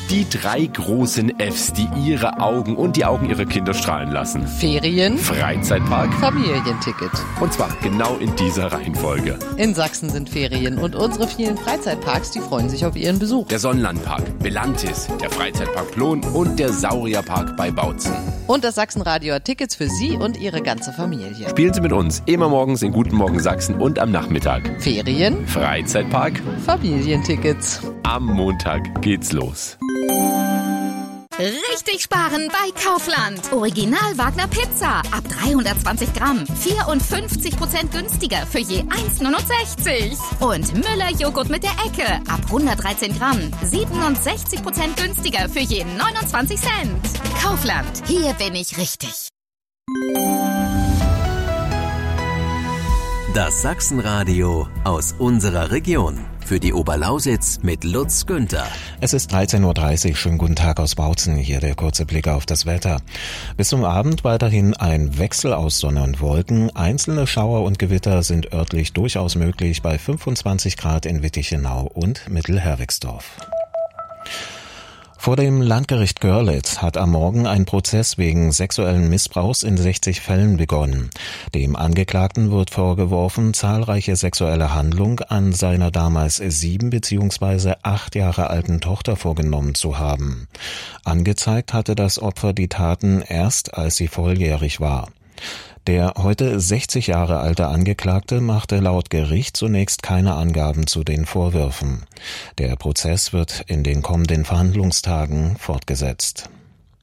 Die 3 großen Fs, die ihre Augen und die Augen ihrer Kinder strahlen lassen. Ferien, Freizeitpark, Familienticket. und zwar genau in dieser Reihenfolge. In Sachsen sind Ferien und unsere vielen Freizeitparks, die freuen sich auf ihren Besuch. Der Sonnenlandpark, Belantis, der Freizeitpark Plon und der Saurierpark bei Bautzen. Und das Sachsenradio hat Tickets für Sie und Ihre ganze Familie. Spielen Sie mit uns immer morgens in Guten Morgen Sachsen und am Nachmittag. Ferien, Freizeitpark, Familientickets. am Montag geht's los. Richtig sparen bei Kaufland. Original Wagner Pizza ab 320 Gramm. 54% günstiger für je 1,69. Und Müller Joghurt mit der Ecke ab 113 Gramm. 67% günstiger für je 29 Cent. Kaufland, hier bin ich richtig. Das Sachsenradio aus unserer Region. Für die Oberlausitz mit Lutz Günther. Es ist 13.30 Uhr. Schönen guten Tag aus Bautzen. Hier der kurze Blick auf das Wetter. Bis zum Abend weiterhin ein Wechsel aus Sonne und Wolken. Einzelne Schauer und Gewitter sind örtlich durchaus möglich bei 25 Grad in Wittichenau und Mittelherwigsdorf. Vor dem Landgericht Görlitz hat am Morgen ein Prozess wegen sexuellen Missbrauchs in 60 Fällen begonnen. Dem Angeklagten wird vorgeworfen, zahlreiche sexuelle Handlungen an seiner damals 7 bzw. 8 Jahre alten Tochter vorgenommen zu haben. Angezeigt hatte das Opfer die Taten erst, als sie volljährig war. Der heute 60 Jahre alte Angeklagte machte laut Gericht zunächst keine Angaben zu den Vorwürfen. Der Prozess wird in den kommenden Verhandlungstagen fortgesetzt.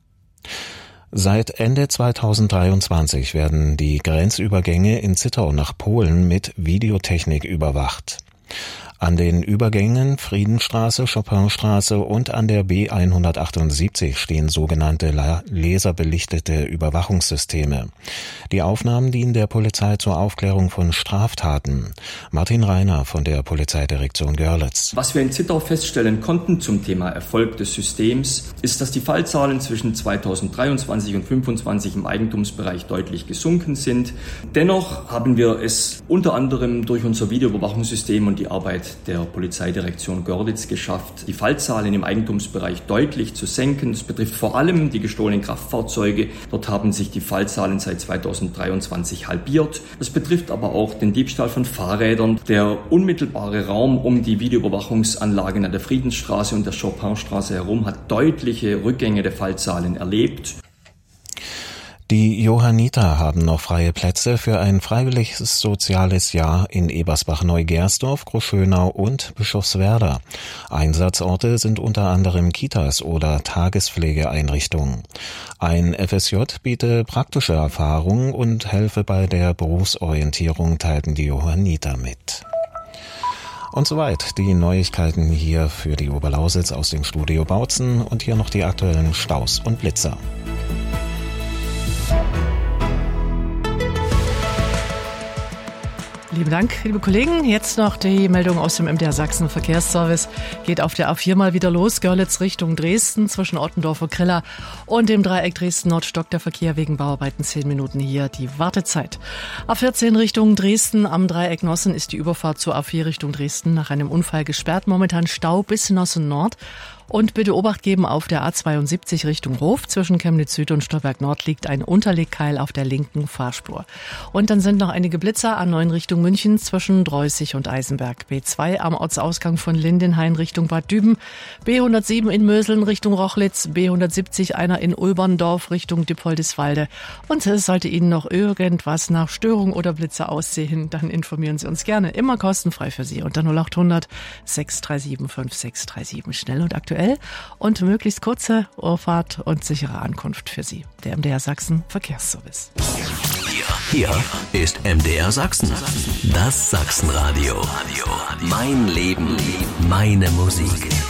Seit Ende 2023 werden die Grenzübergänge in Zittau nach Polen mit Videotechnik überwacht. An den Übergängen Friedenstraße, Chopinstraße und an der B178 stehen sogenannte laserbelichtete Überwachungssysteme. Die Aufnahmen dienen der Polizei zur Aufklärung von Straftaten. Martin Reiner von der Polizeidirektion Görlitz. Was wir in Zittau feststellen konnten zum Thema Erfolg des Systems, ist, dass die Fallzahlen zwischen 2023 und 2025 im Eigentumsbereich deutlich gesunken sind. Dennoch haben wir es unter anderem durch unser Videoüberwachungssystem und die Arbeit der Polizeidirektion Görlitz geschafft, die Fallzahlen im Eigentumsbereich deutlich zu senken. Das betrifft vor allem die gestohlenen Kraftfahrzeuge. Dort haben sich die Fallzahlen seit 2023 halbiert. Das betrifft aber auch den Diebstahl von Fahrrädern. Der unmittelbare Raum um die Videoüberwachungsanlagen an der Friedensstraße und der Chopinstraße herum hat deutliche Rückgänge der Fallzahlen erlebt. Die Johanniter haben noch freie Plätze für ein freiwilliges soziales Jahr in Ebersbach-Neugersdorf, Großschönau und Bischofswerda. Einsatzorte sind unter anderem Kitas oder Tagespflegeeinrichtungen. Ein FSJ biete praktische Erfahrung und helfe bei der Berufsorientierung, teilten die Johanniter mit. Und soweit die Neuigkeiten hier für die Oberlausitz aus dem Studio Bautzen und hier noch die aktuellen Staus und Blitzer. Lieben Dank, liebe Kollegen. Jetzt noch die Meldung aus dem MDR Sachsen Verkehrsservice. Geht auf der A4 mal wieder los. Görlitz Richtung Dresden zwischen Ottendorf und Krilla und dem Dreieck Dresden-Nord stockt der Verkehr wegen Bauarbeiten 10 Minuten hier die Wartezeit. A14 Richtung Dresden am Dreieck Nossen ist die Überfahrt zur A4 Richtung Dresden nach einem Unfall gesperrt. Momentan Stau bis Nossen Nord. Und bitte Obacht geben, auf der A72 Richtung Hof zwischen Chemnitz Süd und Stollberg Nord liegt ein Unterlegkeil auf der linken Fahrspur. Und dann sind noch einige Blitzer A9 Richtung München zwischen Dreußig und Eisenberg. B2 am Ortsausgang von Lindenhain Richtung Bad Düben. B107 in Möseln Richtung Rochlitz. B170 einer in Ulberndorf Richtung Dippoldiswalde. Und es sollte Ihnen noch irgendwas nach Störung oder Blitzer aussehen, dann informieren Sie uns gerne. Immer kostenfrei für Sie unter 0800 637 5637. Schnell und aktuell und möglichst kurze Urfahrt und sichere Ankunft für Sie. Der MDR Sachsen Verkehrsservice. Hier ist MDR Sachsen. Das Sachsenradio. Mein Leben, meine Musik.